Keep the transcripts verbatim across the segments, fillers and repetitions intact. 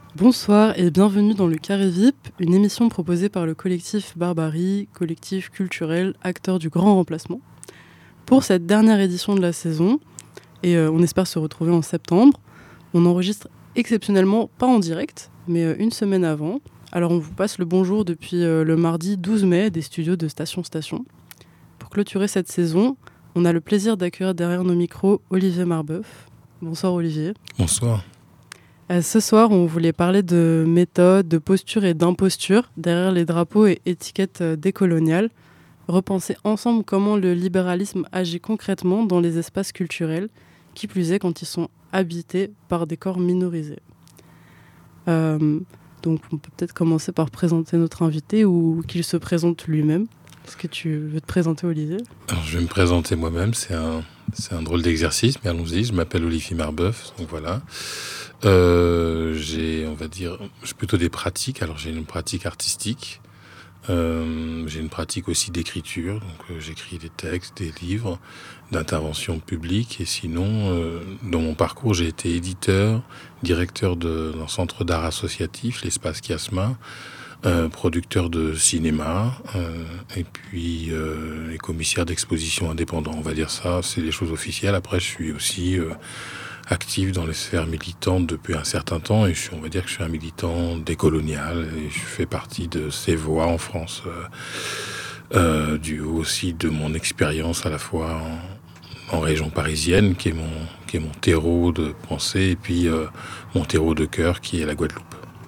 Bonsoir et bienvenue dans le Carré V I P, une émission proposée par le collectif Barbarie, collectif culturel, acteur du grand remplacement. Pour cette dernière édition de la saison, et euh, on espère se retrouver en septembre, on enregistre exceptionnellement pas en direct, mais euh, une semaine avant. Alors on vous passe le bonjour depuis euh, le mardi douze mai des studios de Station Station. Pour clôturer cette saison, on a le plaisir d'accueillir derrière nos micros Olivier Marbeuf. Bonsoir Olivier. Bonsoir. Euh, ce soir, on voulait parler de méthode, de posture et d'imposture derrière les drapeaux et étiquettes euh, décoloniales. Repenser ensemble comment le libéralisme agit concrètement dans les espaces culturels, qui plus est quand ils sont habités par des corps minorisés. Euh, donc on peut peut-être commencer par présenter notre invité ou qu'il se présente lui-même. Est-ce que tu veux te présenter, Olivier ? Alors, je vais me présenter moi-même, c'est un, c'est un drôle d'exercice, mais allons-y, je m'appelle Olivier Marbeuf, donc voilà. Euh, j'ai, on va dire, j'ai plutôt des pratiques, alors j'ai une pratique artistique, euh, j'ai une pratique aussi d'écriture, donc euh, j'écris des textes, des livres, d'intervention publique, et sinon, euh, dans mon parcours, j'ai été éditeur, directeur de, d'un centre d'art associatif, l'espace Chiasma, Euh, producteur de cinéma euh, et puis euh, et commissaire d'exposition indépendant, on va dire ça, c'est les choses officielles. Après, je suis aussi euh, actif dans les sphères militantes depuis un certain temps et je suis, on va dire que je suis un militant décolonial et je fais partie de ces voix en France, euh, euh, dû aussi de mon expérience à la fois en, en région parisienne, qui est mon, qui est mon terreau de pensée, et puis euh, mon terreau de cœur, qui est la Guadeloupe.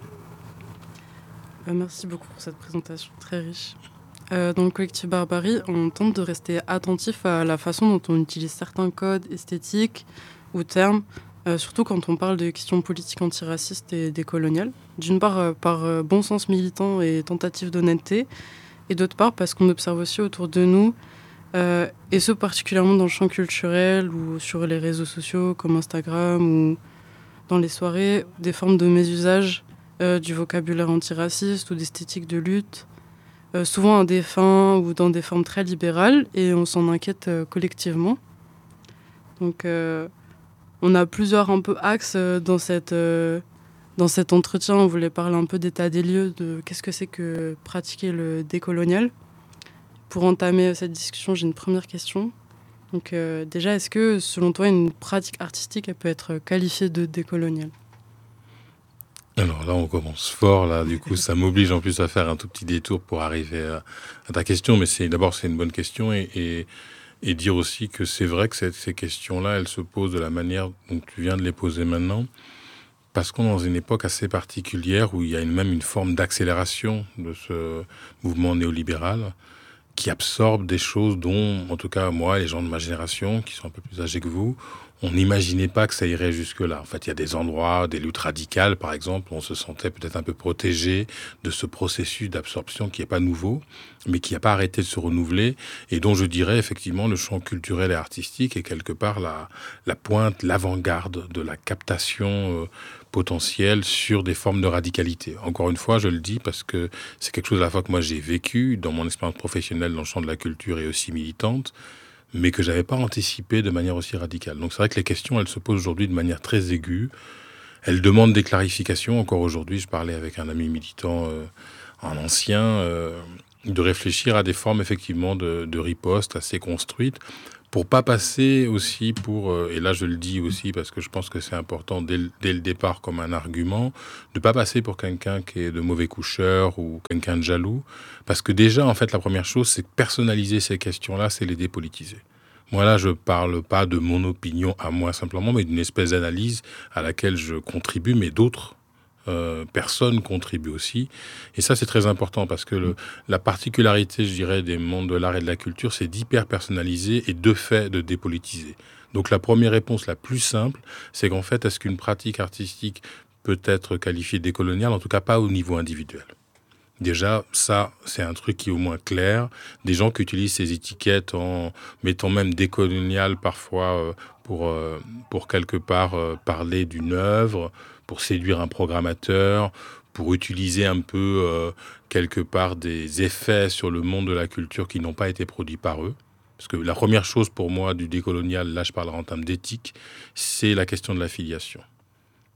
Merci beaucoup pour cette présentation très riche. Euh, dans le collectif Barbarie, on tente de rester attentif à la façon dont on utilise certains codes esthétiques ou termes, euh, surtout quand on parle de questions politiques antiracistes et décoloniales. D'une part, euh, par euh, bon sens militant et tentative d'honnêteté, et d'autre part, parce qu'on observe aussi autour de nous, euh, et ce particulièrement dans le champ culturel ou sur les réseaux sociaux comme Instagram ou dans les soirées, des formes de mésusage Euh, du vocabulaire antiraciste ou d'esthétique de lutte, euh, souvent à des fins ou dans des formes très libérales, et on s'en inquiète euh, collectivement. Donc euh, on a plusieurs un peu axes euh, dans, cette, euh, dans cet entretien. On voulait parler un peu d'état des lieux, de qu'est-ce que c'est que pratiquer le décolonial. Pour entamer cette discussion, j'ai une première question. Donc euh, déjà, est-ce que selon toi, une pratique artistique elle peut être qualifiée de décoloniale ? Alors là, on commence fort. Là, du coup, ça m'oblige en plus à faire un tout petit détour pour arriver à, à ta question. Mais c'est d'abord, c'est une bonne question et, et, et dire aussi que c'est vrai que cette, ces questions-là, elles se posent de la manière dont tu viens de les poser maintenant, parce qu'on est dans une époque assez particulière où il y a une, même une forme d'accélération de ce mouvement néolibéral qui absorbe des choses dont, en tout cas, moi, les gens de ma génération, qui sont un peu plus âgés que vous, on n'imaginait pas que ça irait jusque-là. En fait, il y a des endroits, des luttes radicales, par exemple, où on se sentait peut-être un peu protégé de ce processus d'absorption qui n'est pas nouveau, mais qui n'a pas arrêté de se renouveler, et dont je dirais, effectivement, le champ culturel et artistique est quelque part la, la pointe, l'avant-garde de la captation euh, potentielle sur des formes de radicalité. Encore une fois, je le dis parce que c'est quelque chose à la fois que moi j'ai vécu dans mon expérience professionnelle dans le champ de la culture et aussi militante, mais que j'avais pas anticipé de manière aussi radicale. Donc c'est vrai que les questions, elles se posent aujourd'hui de manière très aiguë. Elles demandent des clarifications. Encore aujourd'hui, je parlais avec un ami militant, euh, un ancien, euh, de réfléchir à des formes effectivement de, de riposte assez construites, pour pas passer aussi pour, euh, et là je le dis aussi parce que je pense que c'est important dès le, dès le départ comme un argument, de pas passer pour quelqu'un qui est de mauvais coucheur ou quelqu'un de jaloux, parce que déjà en fait la première chose c'est que personnaliser ces questions-là, c'est les dépolitiser. Moi là je parle pas de mon opinion à moi simplement, mais d'une espèce d'analyse à laquelle je contribue, mais d'autres Euh, personnes contribuent aussi. Et ça, c'est très important parce que le, la particularité, je dirais, des mondes de l'art et de la culture, c'est d'hyper-personnaliser et de fait de dépolitiser. Donc la première réponse la plus simple, c'est qu'en fait, est-ce qu'une pratique artistique peut être qualifiée décoloniale, en tout cas pas au niveau individuel. Déjà, ça, c'est un truc qui est au moins clair. Des gens qui utilisent ces étiquettes en mettant même décolonial parfois euh, pour, euh, pour quelque part euh, parler d'une œuvre, pour séduire un programmateur, pour utiliser un peu euh, quelque part des effets sur le monde de la culture qui n'ont pas été produits par eux. Parce que la première chose pour moi du décolonial, là je parle en termes d'éthique, c'est la question de l'affiliation.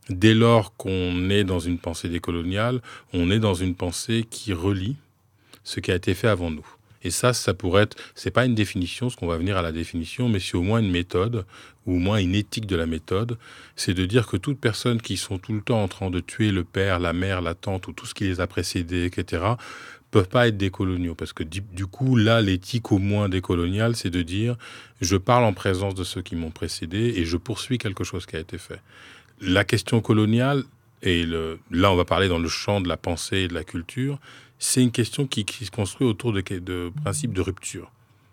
Dès lors qu'on est dans une pensée décoloniale, on est dans une pensée qui relie ce qui a été fait avant nous. Et ça, ça pourrait être, c'est pas une définition, ce qu'on va venir à la définition, mais c'est au moins une méthode, ou au moins une éthique de la méthode, c'est de dire que toutes personnes qui sont tout le temps en train de tuer le père, la mère, la tante, ou tout ce qui les a précédés, et cetera, peuvent pas être décoloniaux. Parce que du coup, là, l'éthique au moins décoloniale, c'est de dire, je parle en présence de ceux qui m'ont précédé, et je poursuis quelque chose qui a été fait. La question coloniale, et le, là on va parler dans le champ de la pensée et de la culture, c'est une question qui, qui se construit autour de, de principes de rupture.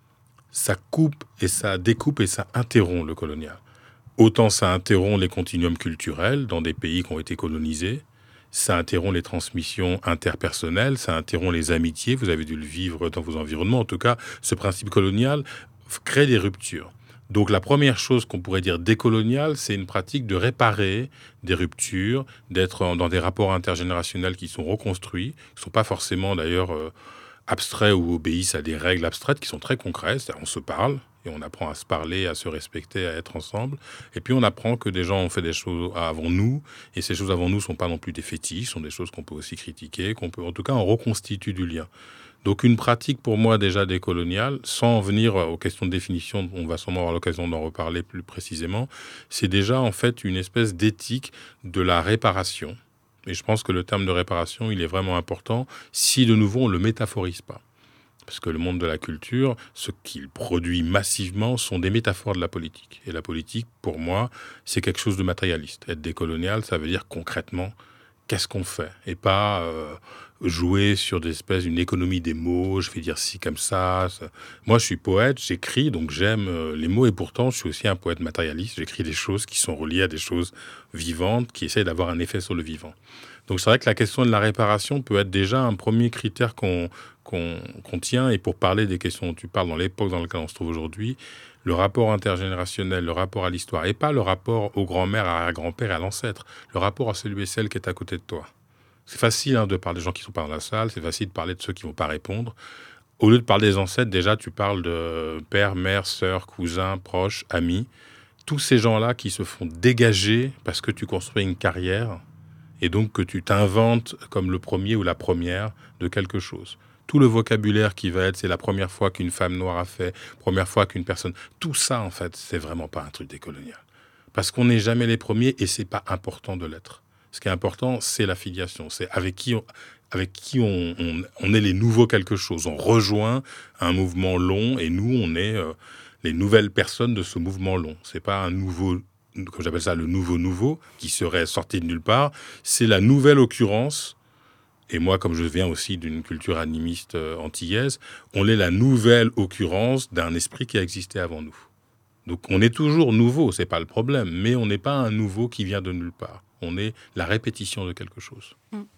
Ça coupe et ça découpe et ça interrompt le colonial. Autant ça interrompt les continuums culturels dans des pays qui ont été colonisés, ça interrompt les transmissions interpersonnelles, ça interrompt les amitiés, vous avez dû le vivre dans vos environnements. En tout cas, ce principe colonial crée des ruptures. Donc la première chose qu'on pourrait dire décoloniale, c'est une pratique de réparer des ruptures, d'être dans des rapports intergénérationnels qui sont reconstruits, qui ne sont pas forcément d'ailleurs euh, abstraits ou obéissent à des règles abstraites, qui sont très concrètes. C'est-à-dire on se parle et on apprend à se parler, à se respecter, à être ensemble. Et puis on apprend que des gens ont fait des choses avant nous, et ces choses avant nous ne sont pas non plus des fétiches, sont des choses qu'on peut aussi critiquer, qu'on peut, en tout cas on reconstitue du lien. Donc une pratique pour moi déjà décoloniale, sans en venir aux questions de définition, on va sûrement avoir l'occasion d'en reparler plus précisément, c'est déjà en fait une espèce d'éthique de la réparation. Et je pense que le terme de réparation, il est vraiment important si de nouveau on ne le métaphorise pas. Parce que le monde de la culture, ce qu'il produit massivement sont des métaphores de la politique. Et la politique, pour moi, c'est quelque chose de matérialiste. Être décolonial, ça veut dire concrètement qu'est-ce qu'on fait, et pas euh, jouer sur des espèces d'une économie des mots, je vais dire ci comme ça, ça. Moi, je suis poète, j'écris, donc j'aime euh, les mots, et pourtant, je suis aussi un poète matérialiste. J'écris des choses qui sont reliées à des choses vivantes, qui essaient d'avoir un effet sur le vivant. Donc c'est vrai que la question de la réparation peut être déjà un premier critère qu'on, qu'on, qu'on tient, et pour parler des questions dont tu parles dans l'époque dans laquelle on se trouve aujourd'hui, le rapport intergénérationnel, le rapport à l'histoire, et pas le rapport aux grands-mères, à la grand-père, à l'ancêtre, le rapport à celui et celle qui est à côté de toi. C'est facile hein, de parler des gens qui ne sont pas dans la salle, c'est facile de parler de ceux qui ne vont pas répondre. Au lieu de parler des ancêtres, déjà tu parles de père, mère, sœur, cousin, proche, ami. Tous ces gens-là qui se font dégager parce que tu construis une carrière et donc que tu t'inventes comme le premier ou la première de quelque chose. Tout le vocabulaire qui va être, c'est la première fois qu'une femme noire a fait, première fois qu'une personne... Tout ça, en fait, c'est vraiment pas un truc décolonial. Parce qu'on n'est jamais les premiers et c'est pas important de l'être. Ce qui est important, c'est la filiation. C'est avec qui on, avec qui on, on, on est les nouveaux quelque chose. On rejoint un mouvement long et nous, on est euh, les nouvelles personnes de ce mouvement long. C'est pas un nouveau, comme j'appelle ça, le nouveau nouveau, qui serait sorti de nulle part. C'est la nouvelle occurrence. Et moi, comme je viens aussi d'une culture animiste euh, antillaise, on est la nouvelle occurrence d'un esprit qui a existé avant nous. Donc on est toujours nouveau, c'est pas le problème, mais on n'est pas un nouveau qui vient de nulle part. On est la répétition de quelque chose.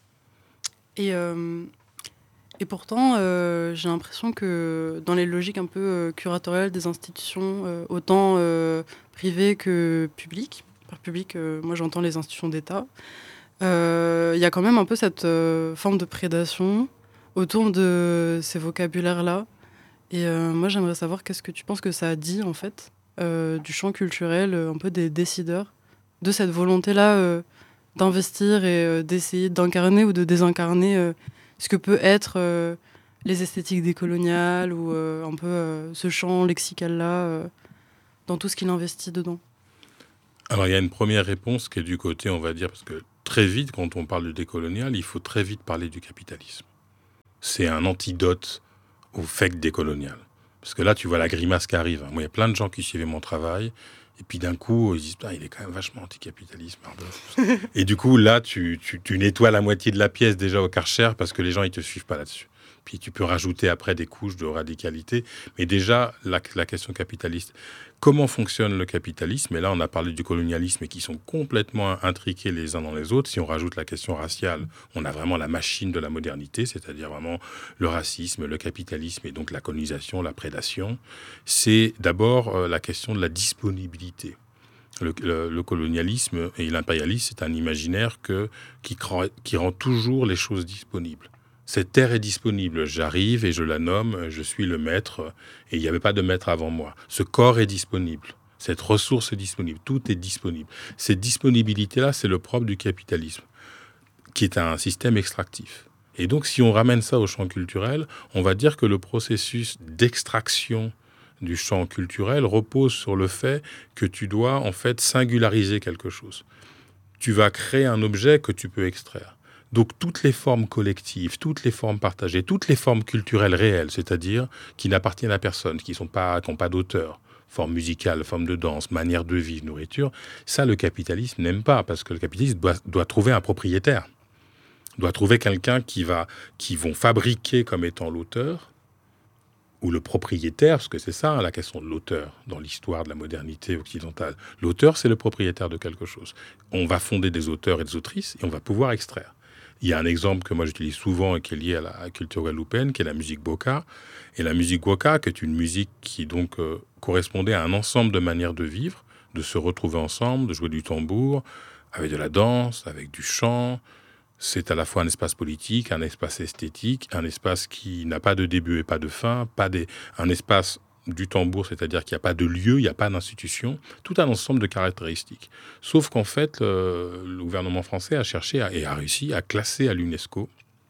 Et, euh, et pourtant, euh, j'ai l'impression que dans les logiques un peu euh, curatoriales des institutions, euh, autant euh, privées que publiques, par public, euh, moi j'entends les institutions d'État, il euh, y a quand même un peu cette euh, forme de prédation autour de ces vocabulaires-là. Et euh, moi, j'aimerais savoir qu'est-ce que tu penses que ça a dit, en fait, euh, du champ culturel, euh, un peu des décideurs, de cette volonté-là euh, d'investir et euh, d'essayer d'incarner ou de désincarner euh, ce que peut être euh, les esthétiques décoloniales ou euh, un peu euh, ce champ lexical-là, euh, dans tout ce qu'il investit dedans. Alors, il y a une première réponse qui est du côté, on va dire, parce que très vite, quand on parle de décolonial, il faut très vite parler du capitalisme. C'est un antidote au fake décolonial. Parce que là, tu vois la grimace qui arrive. Moi, il y a plein de gens qui suivaient mon travail, et puis d'un coup, ils disent « il est quand même vachement anticapitaliste, pardon. » Et du coup, là, tu, tu, tu nettoies la moitié de la pièce déjà au Karcher, parce que les gens, ils te suivent pas là-dessus. Puis tu peux rajouter après des couches de radicalité. Mais déjà, la, la question capitaliste. Comment fonctionne le capitalisme ? Et là, on a parlé du colonialisme et qui sont complètement intriqués les uns dans les autres. Si on rajoute la question raciale, on a vraiment la machine de la modernité, c'est-à-dire vraiment le racisme, le capitalisme et donc la colonisation, la prédation. C'est d'abord euh, la question de la disponibilité. Le, le, le colonialisme et l'impérialisme, c'est un imaginaire que, qui, qui rend toujours les choses disponibles. Cette terre est disponible, j'arrive et je la nomme, je suis le maître, et il n'y avait pas de maître avant moi. Ce corps est disponible. Cette ressource est disponible, tout est disponible. Cette disponibilité-là, c'est le propre du capitalisme, qui est un système extractif. Et donc, si on ramène ça au champ culturel, on va dire que le processus d'extraction du champ culturel repose sur le fait que tu dois, en fait, singulariser quelque chose. Tu vas créer un objet que tu peux extraire. Donc, toutes les formes collectives, toutes les formes partagées, toutes les formes culturelles réelles, c'est-à-dire qui n'appartiennent à personne, qui n'ont pas, qui n'ont pas d'auteur, forme musicale, forme de danse, manière de vivre, nourriture, ça, le capitalisme n'aime pas, parce que le capitalisme doit, doit trouver un propriétaire. Doit trouver quelqu'un qui va, qui vont fabriquer comme étant l'auteur, ou le propriétaire, parce que c'est ça hein, la question de l'auteur dans l'histoire de la modernité occidentale. L'auteur, c'est le propriétaire de quelque chose. On va fonder des auteurs et des autrices, et on va pouvoir extraire. Il y a un exemple que moi j'utilise souvent et qui est lié à la culture guadeloupéenne, qui est la musique gwoka. Et la musique gwoka, qui est une musique qui donc euh, correspondait à un ensemble de manières de vivre, de se retrouver ensemble, de jouer du tambour, avec de la danse, avec du chant. C'est à la fois un espace politique, un espace esthétique, un espace qui n'a pas de début et pas de fin, pas des, un espace du tambour, c'est-à-dire qu'il n'y a pas de lieu, il n'y a pas d'institution, tout un ensemble de caractéristiques. Sauf qu'en fait, le, le gouvernement français a cherché à, et a réussi à classer à l'UNESCO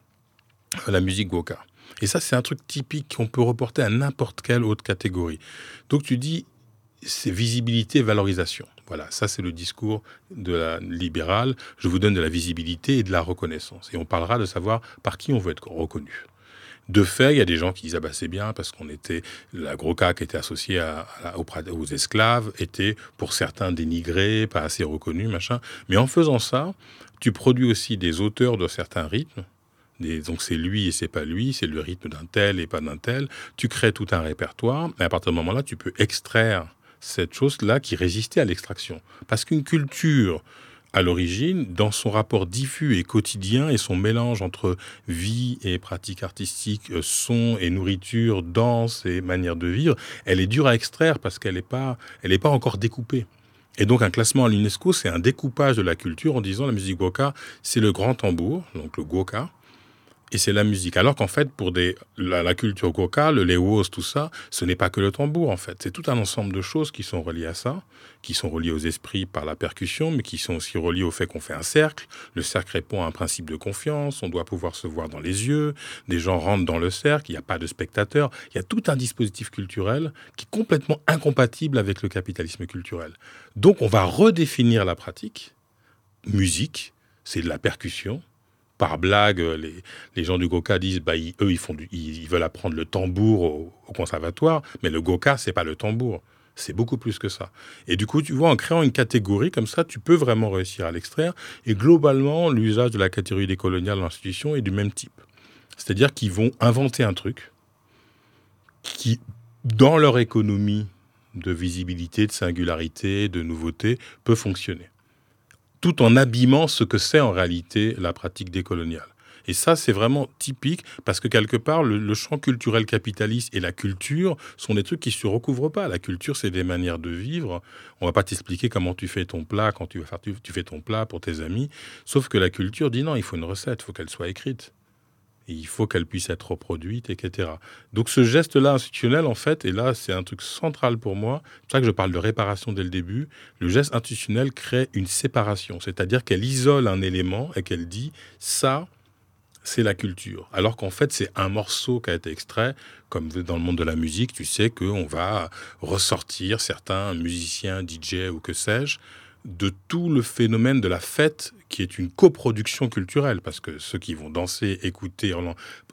la musique gwoka. Et ça, c'est un truc typique qu'on peut reporter à n'importe quelle autre catégorie. Donc tu dis, c'est visibilité, valorisation. Voilà, ça c'est le discours de la libérale. Je vous donne de la visibilité et de la reconnaissance. Et on parlera de savoir par qui on veut être reconnu. De fait, il y a des gens qui disent « Ah bah c'est bien parce qu'on était... » La gwoka qui était associée à, à, aux, aux esclaves était pour certains dénigrée, pas assez reconnue, machin. Mais en faisant ça, tu produis aussi des auteurs de certains rythmes. Des, donc c'est lui et c'est pas lui, c'est le rythme d'un tel et pas d'un tel. Tu crées tout un répertoire, mais à partir de ce moment-là, tu peux extraire cette chose-là qui résistait à l'extraction. Parce qu'une culture, à l'origine, dans son rapport diffus et quotidien et son mélange entre vie et pratique artistique, son et nourriture, danse et manière de vivre, elle est dure à extraire parce qu'elle n'est pas, elle n'est pas encore découpée. Et donc un classement à l'UNESCO, c'est un découpage de la culture en disant la musique gwoka, c'est le grand tambour, donc le gwoka, et c'est la musique. Alors qu'en fait, pour des, la, la culture gwoka, le lewos, tout ça, ce n'est pas que le tambour, en fait. C'est tout un ensemble de choses qui sont reliées à ça, qui sont reliées aux esprits par la percussion, mais qui sont aussi reliées au fait qu'on fait un cercle. Le cercle répond à un principe de confiance, on doit pouvoir se voir dans les yeux, des gens rentrent dans le cercle, il n'y a pas de spectateurs. Il y a tout un dispositif culturel qui est complètement incompatible avec le capitalisme culturel. Donc on va redéfinir la pratique. Musique, c'est de la percussion. Par blague, les, les gens du gwoka disent bah, ils, eux, ils, font du, ils, ils veulent apprendre le tambour au, au conservatoire, mais le gwoka, c'est pas le tambour. C'est beaucoup plus que ça. Et du coup, tu vois, en créant une catégorie comme ça, tu peux vraiment réussir à l'extraire. Et globalement, l'usage de la catégorie décoloniale dans l'institution est du même type. C'est-à-dire qu'ils vont inventer un truc qui, dans leur économie de visibilité, de singularité, de nouveauté, peut fonctionner, tout en abîmant ce que c'est en réalité la pratique décoloniale. Et ça, c'est vraiment typique, parce que quelque part, le, le champ culturel capitaliste et la culture sont des trucs qui ne se recouvrent pas. La culture, c'est des manières de vivre. On ne va pas t'expliquer comment tu fais ton plat quand tu vas faire, tu, tu fais ton plat pour tes amis. Sauf que la culture dit non, il faut une recette, il faut qu'elle soit écrite. Et il faut qu'elle puisse être reproduite, et cetera. Donc ce geste-là institutionnel, en fait, et là c'est un truc central pour moi, c'est pour ça que je parle de réparation dès le début, le geste institutionnel crée une séparation, c'est-à-dire qu'elle isole un élément et qu'elle dit « ça, c'est la culture ». Alors qu'en fait c'est un morceau qui a été extrait, comme dans le monde de la musique, tu sais qu'on va ressortir certains musiciens, D J ou que sais-je, de tout le phénomène de la fête qui est une coproduction culturelle, parce que ceux qui vont danser, écouter,